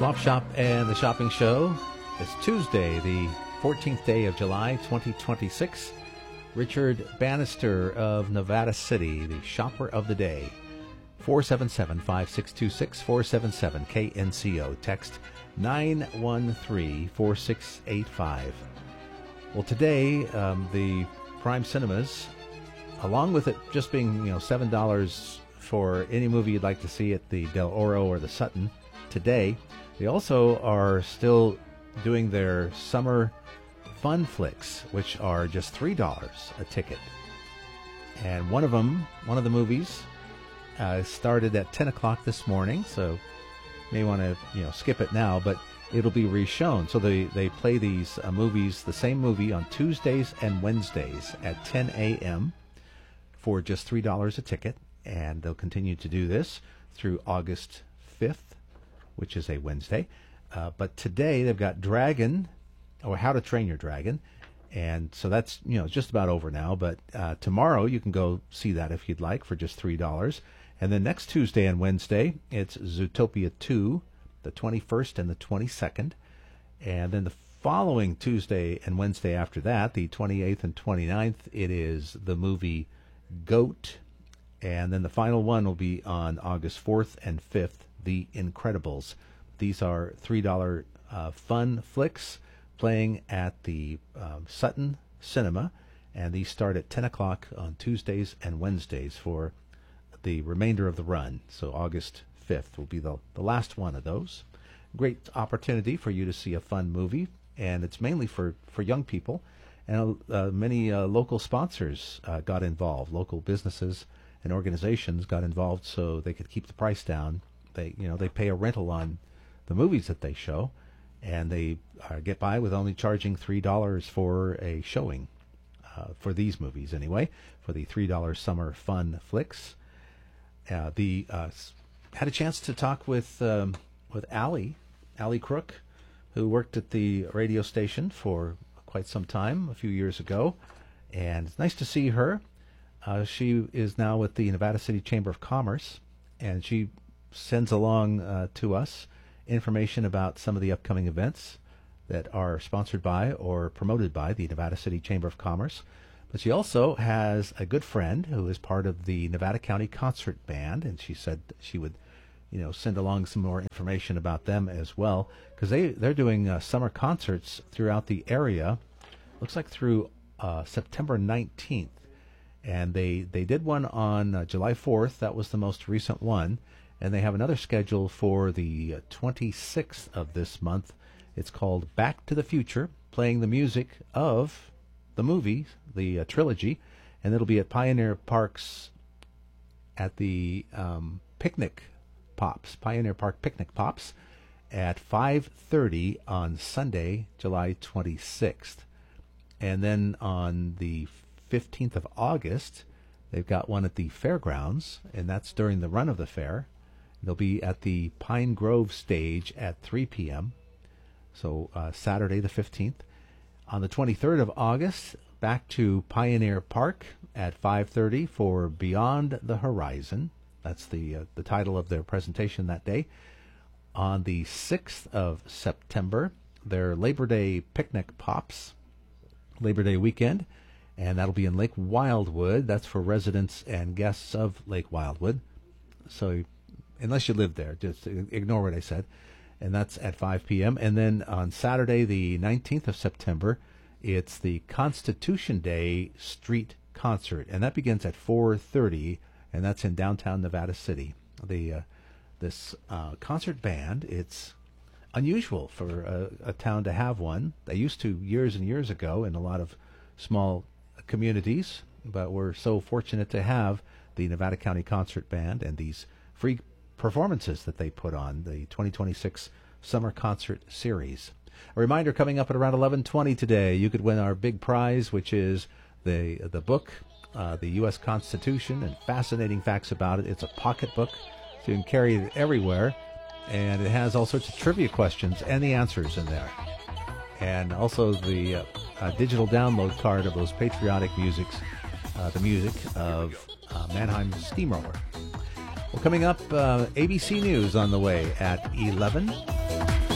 Swap Shop and the Shopping Show. It's Tuesday, the 14th day of July, 2026. Richard Bannister of Nevada City, the shopper of the day. 477-5626, 477-KNCO. Text 913-4685. Well, today, the Prime Cinemas, along with it just being, $7 for any movie you'd like to see at the Del Oro or the Sutton today, they also are still doing their summer fun flicks, which are just $3 a ticket. And one of the movies, started at 10 o'clock this morning, so you may want to skip it now, but it'll be reshown. So they play these movies, the same movie, on Tuesdays and Wednesdays at 10 a.m. for just $3 a ticket, and they'll continue to do this through August 5th, which is a Wednesday. But today they've got Dragon, or How to Train Your Dragon, and so that's just about over now. But tomorrow you can go see that if you'd like for just $3. And then next Tuesday and Wednesday it's Zootopia 2, the 21st and the 22nd. And then the following Tuesday and Wednesday after that, the 28th and 29th, it is the movie Goat. And then the final one will be on August 4th and 5th, The Incredibles. These are $3 fun flicks playing at the Sutton Cinema, and these start at 10 o'clock on Tuesdays and Wednesdays for the remainder of the run. So August 5th will be the last one of those. Great opportunity for you to see a fun movie, and it's mainly for young people. And many local sponsors got involved. Local businesses and organizations got involved so they could keep the price down. They pay a rental on the movies that they show, and they get by with only charging $3 for a showing, for these movies anyway, for the $3 summer fun flicks. Had a chance to talk with Allie Crook, who worked at the radio station for quite some time, a few years ago, and it's nice to see her. She is now with the Nevada City Chamber of Commerce, and she sends along to us information about some of the upcoming events that are sponsored by or promoted by the Nevada City Chamber of Commerce. But she also has a good friend who is part of the Nevada County Concert Band, and she said she would send along some more information about them as well, because they're doing summer concerts throughout the area, looks like through September 19th. And they did one on July 4th. That was the most recent one. And they have another schedule for the 26th of this month. It's called Back to the Future, playing the music of the movie, the trilogy. And it'll be at Pioneer Parks at the Pioneer Park Picnic Pops at 5:30 on Sunday, July 26th. And then on the 15th of August, they've got one at the fairgrounds, and that's during the run of the fair. They'll be at the Pine Grove stage at 3 p.m., so Saturday the 15th. On the 23rd of August, back to Pioneer Park at 5:30 for Beyond the Horizon. That's the title of their presentation that day. On the 6th of September, their Labor Day Picnic Pops, Labor Day weekend, and that'll be in Lake Wildwood. That's for residents and guests of Lake Wildwood. So unless you live there, just ignore what I said. And that's at 5 p.m. And then on Saturday, the 19th of September, it's the Constitution Day Street Concert, and that begins at 4:30, and that's in downtown Nevada City. This concert band, it's unusual for a town to have one. They used to years and years ago in a lot of small communities, but we're so fortunate to have the Nevada County Concert Band and these free performances that they put on, the 2026 Summer Concert Series. A reminder, coming up at around 11:20 today, you could win our big prize, which is the book, the U.S. Constitution, and fascinating facts about it. It's a pocket book, so you can carry it everywhere, and it has all sorts of trivia questions and the answers in there. And also the digital download card of those patriotic musics, the music of Mannheim Steamroller. Well, coming up, ABC News on the way at 11.